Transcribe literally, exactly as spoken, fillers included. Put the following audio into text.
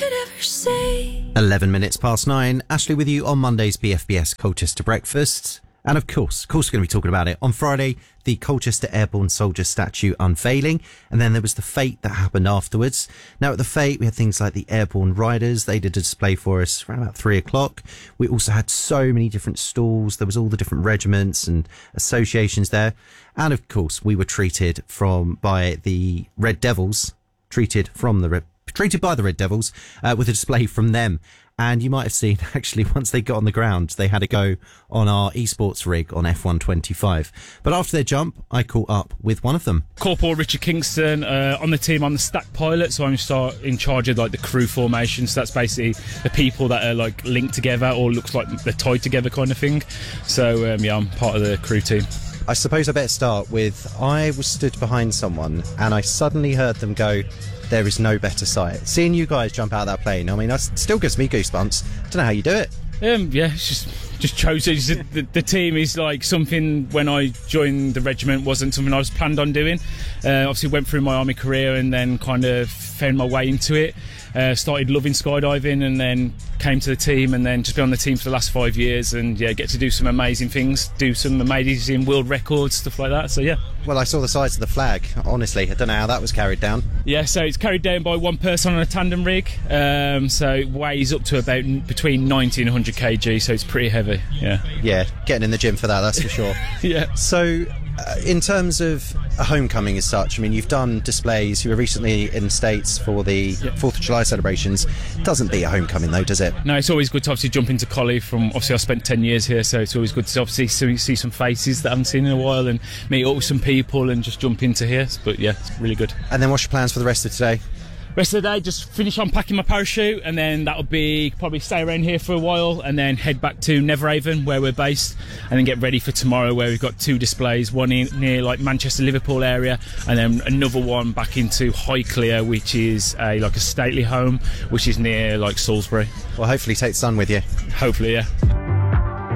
could ever say. eleven minutes past nine. Ashley with you on Monday's B F B S Colchester Breakfast. And of course, of course we're going to be talking about it. On Friday, the Colchester Airborne Soldier statue unveiling. And then there was the fete that happened afterwards. Now at the fete, we had things like the Airborne Riders. They did a display for us around about three o'clock. We also had so many different stalls. There was all the different regiments and associations there. And of course, we were treated from by the Red Devils, treated from the Red treated by the Red Devils uh, with a display from them. And you might have seen, actually, once they got on the ground, they had a go on our esports rig on F one twenty-five. But after their jump, I caught up with one of them. Corporal Richard Kingston, uh, on the team, I'm the stack pilot, so I'm start in charge of like the crew formation. So that's basically the people that are like linked together or looks like they're tied together kind of thing. So um, yeah, I'm part of the crew team. I suppose I better start with, I was stood behind someone and I suddenly heard them go, "There is no better sight." Seeing you guys jump out of that plane, I mean, that still gives me goosebumps. I don't know how you do it. Um, yeah, it's just just chose it. The, the team is like something when I joined the regiment wasn't something I was planned on doing. Uh, obviously went through my army career and then kind of found my way into it. Uh, started loving skydiving and then came to the team and then just been on the team for the last five years and yeah, get to do some amazing things, do some amazing world records, stuff like that. So yeah. Well, I saw the size of the flag. Honestly, I don't know how that was carried down. Yeah, so it's carried down by one person on a tandem rig. Um, so it weighs up to about n- between ninety and one hundred kilograms, so it's pretty heavy. Yeah. Yeah, getting in the gym for that, that's for sure. Yeah. So, uh, in terms of a homecoming as such, I mean, you've done displays. You were recently in the States for the Yeah. fourth of July celebrations. Doesn't beat a homecoming, though, does it? No, it's always good to obviously jump into Collie from, obviously I spent ten years here, so it's always good to obviously see, see some faces that I haven't seen in a while and meet up with some people and just jump into here. But yeah, it's really good. And then what's your plans for the rest of today? Rest of the day, just finish unpacking my parachute and then that'll be probably stay around here for a while and then head back to Neverhaven where we're based and then get ready for tomorrow where we've got two displays, one in, near like Manchester Liverpool area and then another one back into Highclere, which is a like a stately home which is near like Salisbury. Well, hopefully take the sun with you. Hopefully, yeah.